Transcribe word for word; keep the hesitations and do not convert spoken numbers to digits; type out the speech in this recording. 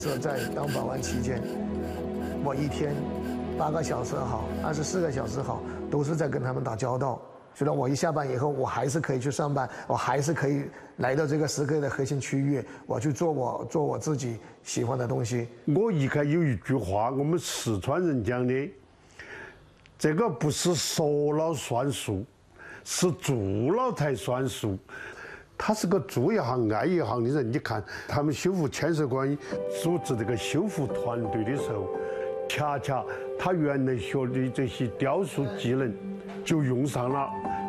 这在当保安期间，我一天八个小时好，二十四个小时好，都是在跟他们打交道。虽然我一下班以后，我还是可以去上班，我还是可以来到这个石刻的核心区域，我去做我做我自己喜欢的东西。 我一看有一句话，我们四川人讲的，这个不是说了算数，是做了才算数。他是个做一行爱一行的人，你看他们修复千寿观组织这个修复团队的时候，恰恰他原来学的这些雕塑技能就用上了。